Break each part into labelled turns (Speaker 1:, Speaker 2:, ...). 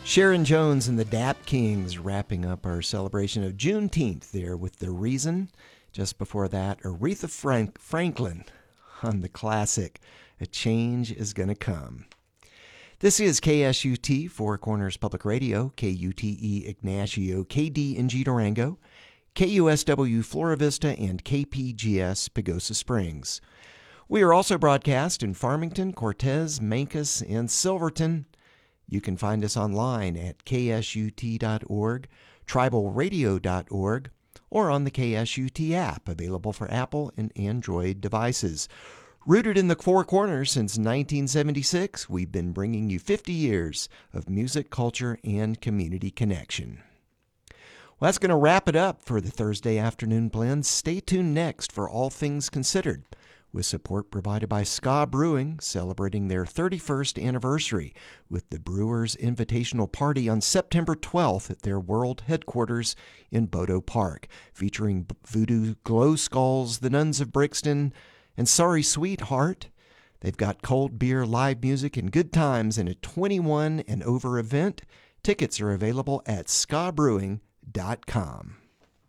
Speaker 1: Sharon Jones and the Dap Kings wrapping up our celebration of Juneteenth there with The Reason. Just before that, Aretha Franklin on the classic A Change Is Gonna Come. This is KSUT, Four Corners Public Radio, KUTE Ignacio, KDNG Durango, KUSW Flora Vista, and KPGS Pagosa Springs. We are also broadcast in Farmington, Cortez, Mancos, and Silverton. You can find us online at ksut.org, tribalradio.org, or on the KSUT app, available for Apple and Android devices. Rooted in the Four Corners since 1976, we've been bringing you 50 years of music, culture, and community connection. Well, that's going to wrap it up for the Thursday Afternoon Blend. Stay tuned next for All Things Considered, with support provided by Ska Brewing, celebrating their 31st anniversary with the Brewers Invitational Party on September 12th at their world headquarters in Bodo Park, featuring Voodoo Glow Skulls, the Nuns of Brixton, and Sorry Sweetheart. They've got cold beer, live music, and good times in a 21 and over event. Tickets are available at skabrewing.com.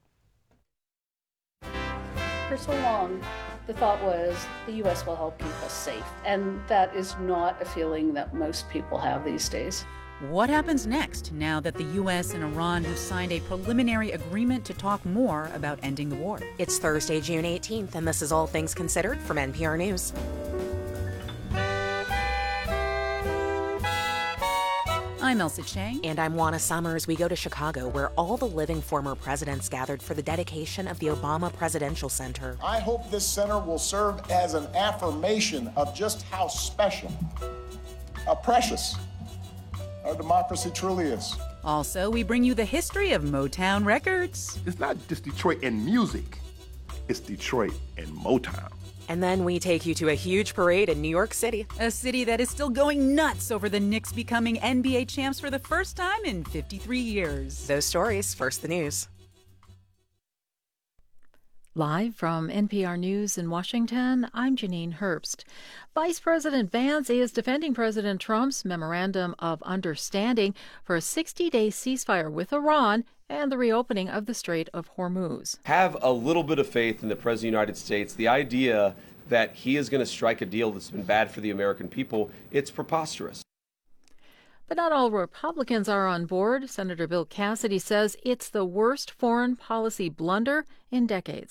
Speaker 2: For so long, the thought was the U.S. will help keep us safe. And that is not a feeling that most people have these days.
Speaker 3: What happens next now that the U.S. and Iran have signed a preliminary agreement to talk more about ending the war?
Speaker 4: It's Thursday, June 18th, and this is All Things Considered from NPR News.
Speaker 3: I'm Elsa Chang.
Speaker 4: And I'm Juana Summers. We go to Chicago, where all the living former presidents gathered for the dedication of the Obama Presidential Center.
Speaker 5: I hope this center will serve as an affirmation of just how special, how precious our democracy truly is.
Speaker 3: Also, we bring you the history of Motown Records.
Speaker 6: It's not just Detroit and music, it's Detroit and Motown.
Speaker 4: And then we take you to a huge parade in New York City.
Speaker 3: A city that is still going nuts over the Knicks becoming NBA champs for the first time in 53 years.
Speaker 4: Those stories, first the news.
Speaker 7: Live from NPR News in Washington, I'm Janine Herbst. Vice President Vance is defending President Trump's Memorandum of Understanding for a 60-day ceasefire with Iran and the reopening of the Strait of Hormuz.
Speaker 8: Have a little bit of faith in the President of the United States. The idea that he is going to strike a deal that's been bad for the American people, it's preposterous.
Speaker 7: But not all Republicans are on board. Senator Bill Cassidy says it's the worst foreign policy blunder in decades.